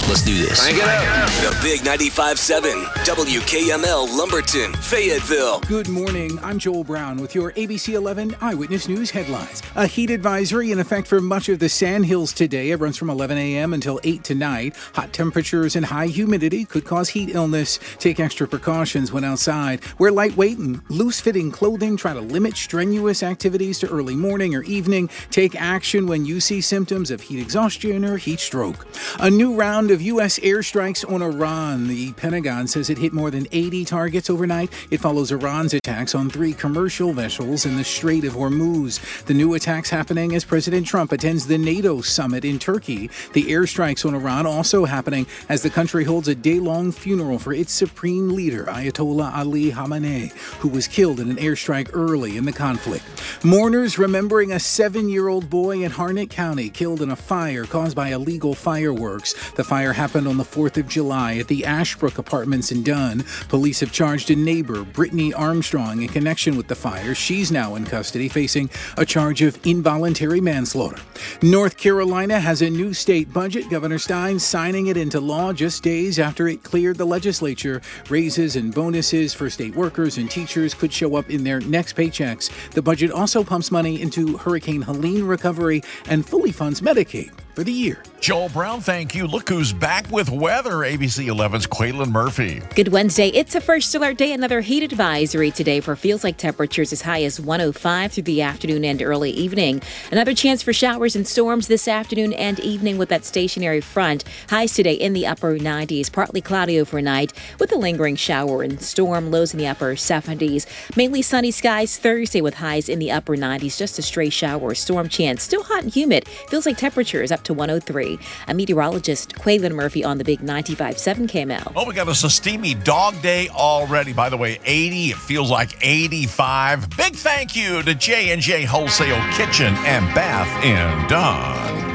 Let's do this. Crank it up. The Big 95.7, WKML Lumberton, Fayetteville. Good morning. I'm Joel Brown with your ABC 11 Eyewitness News headlines. A heat advisory in effect for much of the Sandhills today. It runs from 11 a.m. until 8 tonight. Hot temperatures and high humidity could cause heat illness. Take extra precautions when outside. Wear lightweight and loose-fitting clothing. Try to limit strenuous activities to early morning or evening. Take action when you see symptoms of heat exhaustion or heat stroke. A new round of U.S. airstrikes on Iran. The Pentagon says it hit more than 80 targets overnight. It follows Iran's attacks on 3 commercial vessels in the Strait of Hormuz. The new attacks happening as President Trump attends the NATO summit in Turkey. The airstrikes on Iran also happening as the country holds a day-long funeral for its supreme leader, Ayatollah Ali Khamenei, who was killed in an airstrike early in the conflict. Mourners remembering a 7-year-old boy in Harnett County killed in a fire caused by illegal fireworks. The fire happened on the 4th of July at the Ashbrook Apartments in Dunn. Police have charged a neighbor, Brittany Armstrong, in connection with the fire. She's now in custody, facing a charge of involuntary manslaughter. North Carolina has a new state budget. Governor Stein signing it into law just days after it cleared the legislature. Raises and bonuses for state workers and teachers could show up in their next paychecks. The budget also pumps money into Hurricane Helene recovery and fully funds Medicaid for the year. Joel Brown, thank you. Look who's back with weather. ABC 11's Quaylen Murphy. Good Wednesday. It's a first alert day. Another heat advisory today for feels like temperatures as high as 105 through the afternoon and early evening. Another chance for showers and storms this afternoon and evening with that stationary front. Highs today in the upper 90s, partly cloudy overnight with a lingering shower and storm. Lows in the upper 70s. Mainly sunny skies Thursday with highs in the upper 90s. Just a stray shower or storm chance. Still hot and humid. Feels like temperatures up to 103. I'm meteorologist Quaylen Murphy on the Big 95.7 KML. Oh, we got us a steamy dog day already. By the way, 80. It feels like 85. Big thank you to J&J Wholesale Kitchen and Bath in Dunn.